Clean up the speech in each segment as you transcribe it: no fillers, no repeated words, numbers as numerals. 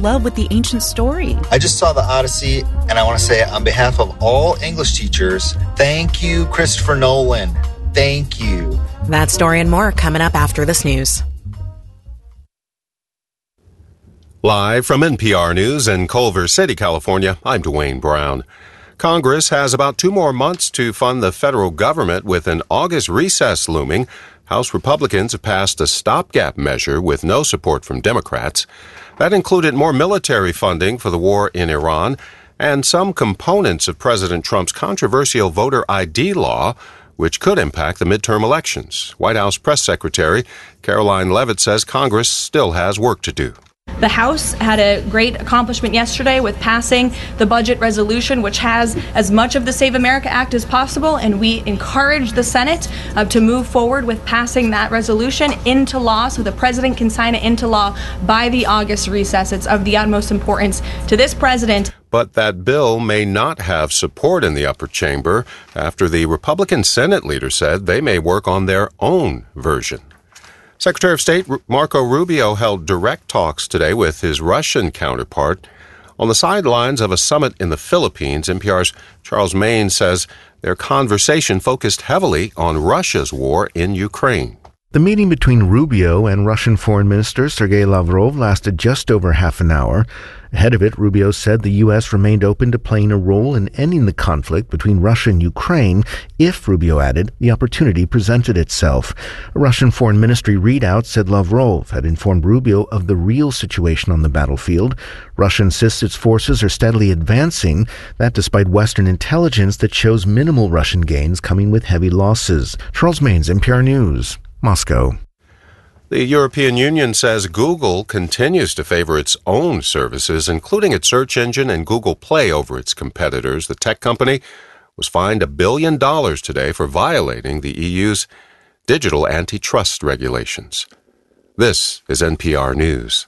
love with the ancient story. I just saw the Odyssey, and I want to say on behalf of all English teachers, thank you, Christopher Nolan. Thank you. That story and more coming up after this news. Live from NPR News in Culver City, California, I'm Dwayne Brown. Congress has about 2 more months to fund the federal government with an August recess looming. House Republicans have passed a stopgap measure with no support from Democrats. That included more military funding for the war in Iran and some components of President Trump's controversial voter ID law, which could impact the midterm elections. White House Press Secretary Caroline Leavitt says Congress still has work to do. The House had a great accomplishment yesterday with passing the budget resolution, which has as much of the Save America Act as possible, and we encourage the Senate to move forward with passing that resolution into law so the president can sign it into law by the August recess. It's of the utmost importance to this president. But that bill may not have support in the upper chamber after the Republican Senate leader said they may work on their own version. Secretary of State Marco Rubio held direct talks today with his Russian counterpart on the sidelines of a summit in the Philippines. NPR's Charles Maine says their conversation focused heavily on Russia's war in Ukraine. The meeting between Rubio and Russian Foreign Minister Sergei Lavrov lasted just over half an hour. Ahead of it, Rubio said the U.S. remained open to playing a role in ending the conflict between Russia and Ukraine if, Rubio added, the opportunity presented itself. A Russian Foreign Ministry readout said Lavrov had informed Rubio of the real situation on the battlefield. Russia insists its forces are steadily advancing, that despite Western intelligence that shows minimal Russian gains coming with heavy losses. Charles Maines, NPR News, Moscow. The European Union says Google continues to favor its own services, including its search engine and Google Play over its competitors. The tech company was fined $1 billion today for violating the EU's digital antitrust regulations. This is NPR News.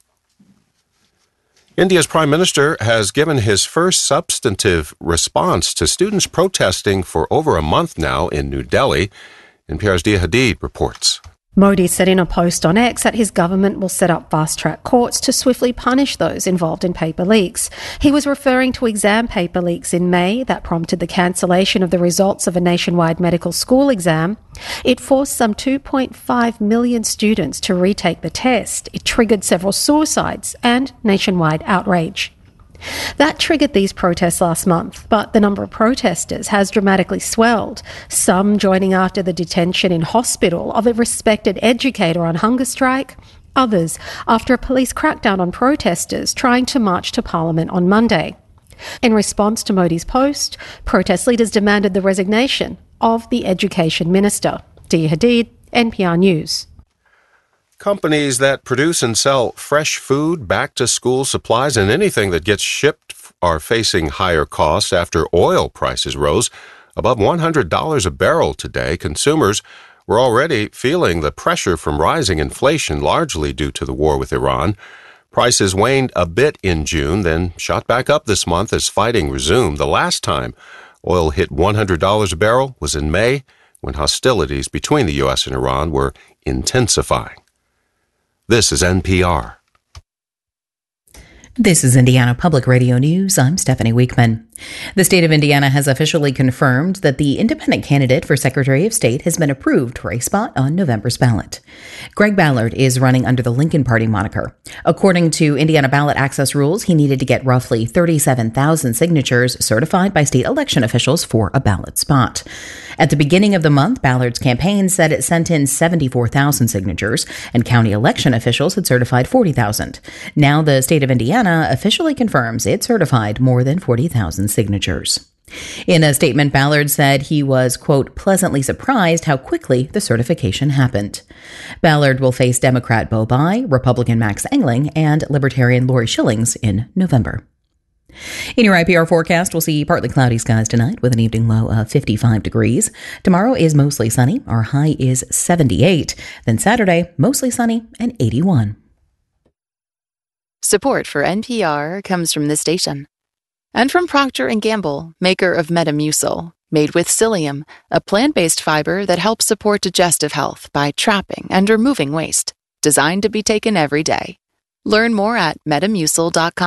India's Prime Minister has given his first substantive response to students protesting for over a month now in New Delhi. NPR's Dia Hadid reports. Modi said in a post on X that his government will set up fast-track courts to swiftly punish those involved in paper leaks. He was referring to exam paper leaks in May that prompted the cancellation of the results of a nationwide medical school exam. It forced some 2.5 million students to retake the test. It triggered several suicides and nationwide outrage. That triggered these protests last month, but the number of protesters has dramatically swelled, some joining after the detention in hospital of a respected educator on hunger strike, others after a police crackdown on protesters trying to march to Parliament on Monday. In response to Modi's post, protest leaders demanded the resignation of the Education Minister. Dia Hadid, NPR News. Companies that produce and sell fresh food, back-to-school supplies, and anything that gets shipped are facing higher costs after oil prices rose above $100 a barrel today. Consumers were already feeling the pressure from rising inflation, largely due to the war with Iran. Prices waned a bit in June, then shot back up this month as fighting resumed. The last time oil hit $100 a barrel was in May, when hostilities between the U.S. and Iran were intensifying. This is NPR. This is Indiana Public Radio News. I'm Stephanie Weekman. The state of Indiana has officially confirmed that the independent candidate for Secretary of State has been approved for a spot on November's ballot. Greg Ballard is running under the Lincoln Party moniker. According to Indiana ballot access rules, he needed to get roughly 37,000 signatures certified by state election officials for a ballot spot. At the beginning of the month, Ballard's campaign said it sent in 74,000 signatures, and county election officials had certified 40,000. Now the state of Indiana officially confirms it certified more than 40,000 signatures. In a statement, Ballard said he was, quote, pleasantly surprised how quickly the certification happened. Ballard will face Democrat Bo Bai, Republican Max Engling, and Libertarian Lori Schillings in November. In your IPR forecast, we'll see partly cloudy skies tonight with an evening low of 55 degrees. Tomorrow is mostly sunny. Our high is 78. Then Saturday, mostly sunny and 81. Support for NPR comes from this station. And from Procter & Gamble, maker of Metamucil, made with psyllium, a plant-based fiber that helps support digestive health by trapping and removing waste. Designed to be taken every day. Learn more at metamucil.com.